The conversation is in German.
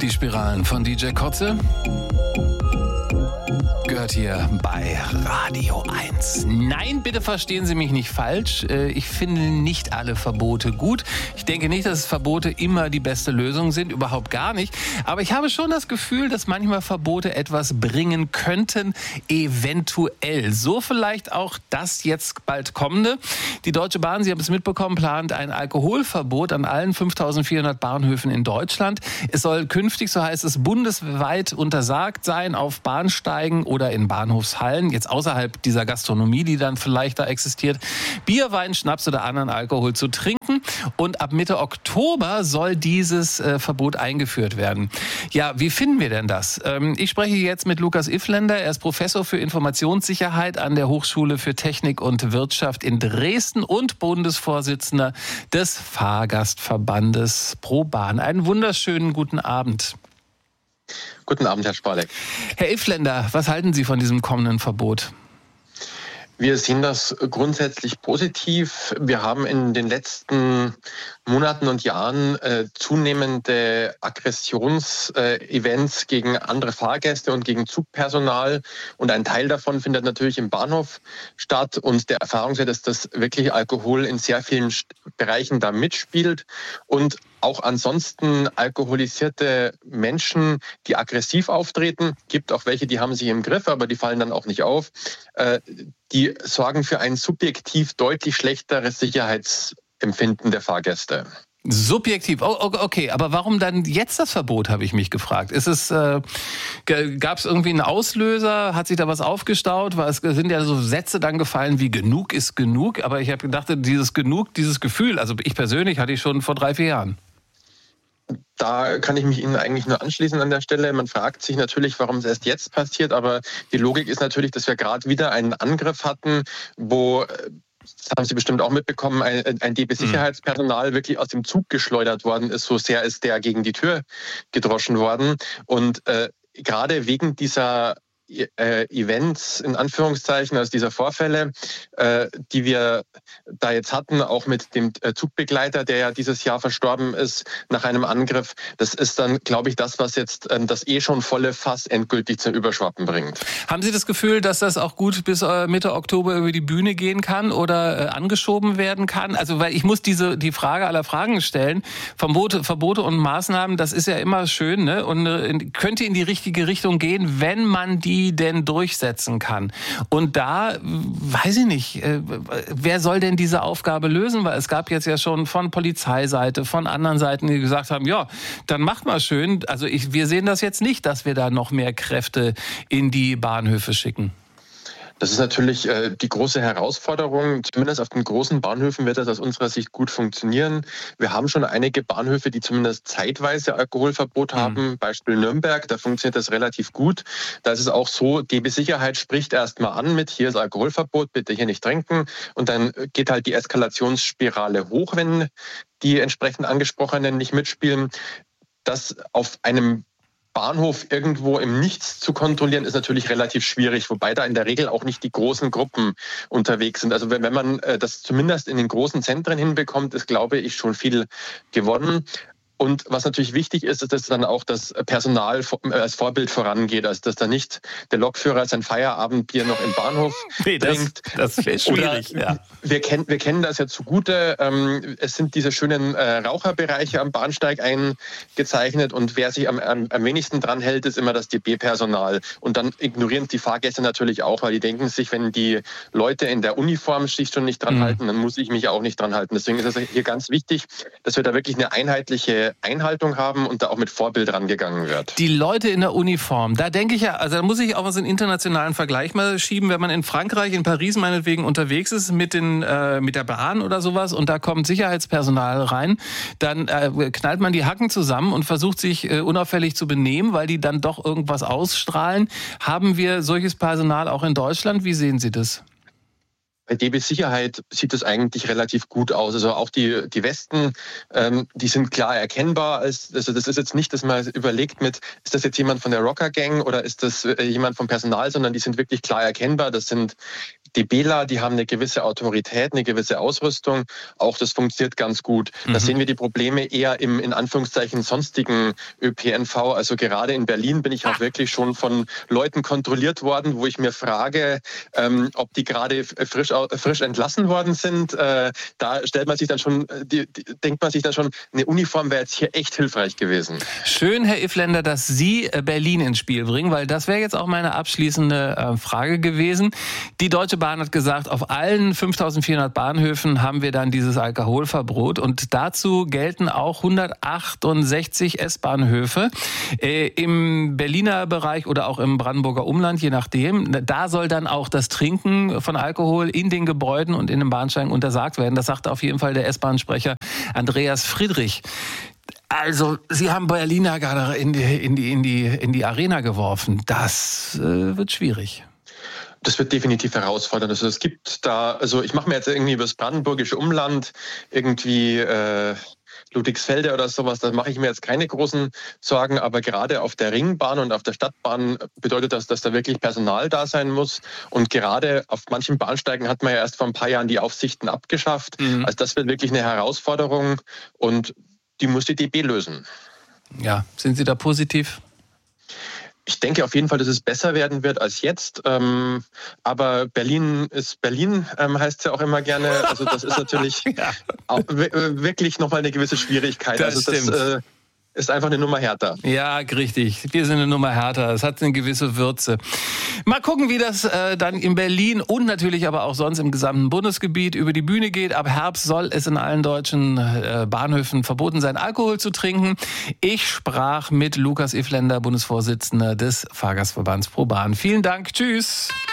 Die Spiralen von DJ Kotze gehört hier bei Radio 1. Nein, bitte verstehen Sie mich nicht falsch. Ich finde nicht alle Verbote gut. Ich denke nicht, dass Verbote immer die beste Lösung sind, überhaupt gar nicht. Aber ich habe schon das Gefühl, dass manchmal Verbote etwas bringen könnten, eventuell. So vielleicht auch das jetzt bald kommende. Die Deutsche Bahn, Sie haben es mitbekommen, plant ein Alkoholverbot an allen 5.400 Bahnhöfen in Deutschland. Es soll künftig, so heißt es, bundesweit untersagt sein, auf Bahnsteigen oder in Bahnhofshallen, jetzt außerhalb dieser Gastronomie, die dann vielleicht da existiert, Bier, Wein, Schnaps oder anderen Alkohol zu trinken. Und ab Mitte Oktober soll dieses Verbot eingeführt werden. Ja, wie finden wir denn das? Ich spreche jetzt mit Lukas Iffländer. Er ist Professor für Informationssicherheit an der Hochschule für Technik und Wirtschaft in Dresden und Bundesvorsitzender des Fahrgastverbandes ProBahn. Einen wunderschönen guten Abend. Guten Abend, Herr Spalek. Herr Iffländer, was halten Sie von diesem kommenden Verbot? Wir sehen das grundsätzlich positiv. Wir haben in den letzten Monaten und Jahren zunehmende Aggressionsevents gegen andere Fahrgäste und gegen Zugpersonal. Und ein Teil davon findet natürlich im Bahnhof statt. Und der Erfahrungswert ist, dass wirklich Alkohol in sehr vielen Bereichen da mitspielt. Und auch ansonsten alkoholisierte Menschen, die aggressiv auftreten, gibt auch welche, die haben sich im Griff, aber die fallen dann auch nicht auf. Die sorgen für ein subjektiv deutlich schlechteres Sicherheitsempfinden der Fahrgäste. Subjektiv, okay, aber warum dann jetzt das Verbot, habe ich mich gefragt. Gab es irgendwie einen Auslöser? Hat sich da was aufgestaut? Es sind ja so Sätze dann gefallen wie genug ist genug, aber ich habe gedacht, dieses Gefühl, also ich persönlich hatte ich schon vor 3-4 Jahren. Da kann ich mich Ihnen eigentlich nur anschließen an der Stelle. Man fragt sich natürlich, warum es erst jetzt passiert, aber die Logik ist natürlich, dass wir gerade wieder einen Angriff hatten, wo, das haben Sie bestimmt auch mitbekommen, ein DB-Sicherheitspersonal wirklich aus dem Zug geschleudert worden ist, so sehr ist der gegen die Tür gedroschen worden. Und gerade wegen dieser Events, in Anführungszeichen, also dieser Vorfälle, die wir da jetzt hatten, auch mit dem Zugbegleiter, der ja dieses Jahr verstorben ist nach einem Angriff, das ist dann, glaube ich, das, was jetzt das schon volle Fass endgültig zum Überschwappen bringt. Haben Sie das Gefühl, dass das auch gut bis Mitte Oktober über die Bühne gehen kann oder angeschoben werden kann? Also, weil ich muss die Frage aller Fragen stellen. Verbote und Maßnahmen, das ist ja immer schön, ne? Und könnte in die richtige Richtung gehen, wenn man die denn durchsetzen kann. Und da, weiß ich nicht, wer soll denn diese Aufgabe lösen? Weil es gab jetzt ja schon von Polizeiseite, von anderen Seiten, die gesagt haben, ja, dann macht mal schön. Also wir sehen das jetzt nicht, dass wir da noch mehr Kräfte in die Bahnhöfe schicken. Das ist natürlich die große Herausforderung. Zumindest auf den großen Bahnhöfen wird das aus unserer Sicht gut funktionieren. Wir haben schon einige Bahnhöfe, die zumindest zeitweise Alkoholverbot haben. Beispiel Nürnberg, da funktioniert das relativ gut. Da ist es auch so, DB Sicherheit spricht erstmal an mit, hier ist Alkoholverbot, bitte hier nicht trinken. Und dann geht halt die Eskalationsspirale hoch, wenn die entsprechend Angesprochenen nicht mitspielen. Das auf einem Bahnhof irgendwo im Nichts zu kontrollieren, ist natürlich relativ schwierig, wobei da in der Regel auch nicht die großen Gruppen unterwegs sind. Also wenn man das zumindest in den großen Zentren hinbekommt, ist, glaube ich, schon viel gewonnen. Und was natürlich wichtig ist, ist, dass dann auch das Personal als Vorbild vorangeht, also dass da nicht der Lokführer sein Feierabendbier noch im Bahnhof trinkt. Das wäre schwierig. Ja. Wir kennen das ja zugute. Es sind diese schönen Raucherbereiche am Bahnsteig eingezeichnet und wer sich am wenigsten dran hält, ist immer das DB-Personal. Und dann ignorieren die Fahrgäste natürlich auch, weil die denken sich, wenn die Leute in der Uniform sich schon nicht dran halten, dann muss ich mich auch nicht dran halten. Deswegen ist es hier ganz wichtig, dass wir da wirklich eine einheitliche Einhaltung haben und da auch mit Vorbild rangegangen wird. Die Leute in der Uniform, da denke ich ja, also da muss ich auch was in internationalen Vergleich mal schieben, wenn man in Frankreich, in Paris meinetwegen unterwegs ist mit der Bahn oder sowas und da kommt Sicherheitspersonal rein, dann knallt man die Hacken zusammen und versucht sich unauffällig zu benehmen, weil die dann doch irgendwas ausstrahlen. Haben wir solches Personal auch in Deutschland? Wie sehen Sie das? Bei DB Sicherheit sieht es eigentlich relativ gut aus. Also auch die Westen, die sind klar erkennbar. Also das ist jetzt nicht, dass man überlegt ist das jetzt jemand von der Rocker Gang oder ist das jemand vom Personal, sondern die sind wirklich klar erkennbar. Das sind DBler, die haben eine gewisse Autorität, eine gewisse Ausrüstung. Auch das funktioniert ganz gut. Da sehen wir die Probleme eher im, in Anführungszeichen, sonstigen ÖPNV. Also gerade in Berlin bin ich auch wirklich schon von Leuten kontrolliert worden, wo ich mir frage, ob die gerade frisch entlassen worden sind. Da stellt man sich dann schon, denkt man sich dann schon, eine Uniform wäre jetzt hier echt hilfreich gewesen. Schön, Herr Iffländer, dass Sie Berlin ins Spiel bringen, weil das wäre jetzt auch meine abschließende Frage gewesen. Die Deutsche Bahn hat gesagt, auf allen 5.400 Bahnhöfen haben wir dann dieses Alkoholverbot und dazu gelten auch 168 S-Bahnhöfe im Berliner Bereich oder auch im Brandenburger Umland, je nachdem. Da soll dann auch das Trinken von Alkohol in den Gebäuden und in den Bahnsteigen untersagt werden. Das sagte auf jeden Fall der S-Bahn-Sprecher Andreas Friedrich. Also, Sie haben Berliner gerade in die Arena geworfen. Das wird schwierig. Das wird definitiv herausfordernd. Also es gibt da, also ich mache mir jetzt irgendwie über das brandenburgische Umland irgendwie Ludwigsfelde oder sowas, da mache ich mir jetzt keine großen Sorgen, aber gerade auf der Ringbahn und auf der Stadtbahn bedeutet das, dass da wirklich Personal da sein muss und gerade auf manchen Bahnsteigen hat man ja erst vor ein paar Jahren die Aufsichten abgeschafft. Also das wird wirklich eine Herausforderung und die muss die DB lösen. Ja, sind Sie da positiv? Ich denke auf jeden Fall, dass es besser werden wird als jetzt. Aber Berlin ist Berlin, heißt es ja auch immer gerne. Also das ist natürlich auch wirklich nochmal eine gewisse Schwierigkeit. Das stimmt. Ist einfach eine Nummer härter. Ja, richtig. Wir sind eine Nummer härter. Es hat eine gewisse Würze. Mal gucken, wie das dann in Berlin und natürlich aber auch sonst im gesamten Bundesgebiet über die Bühne geht. Ab Herbst soll es in allen deutschen Bahnhöfen verboten sein, Alkohol zu trinken. Ich sprach mit Lukas Iffländer, Bundesvorsitzender des Fahrgastverbands ProBahn. Vielen Dank. Tschüss.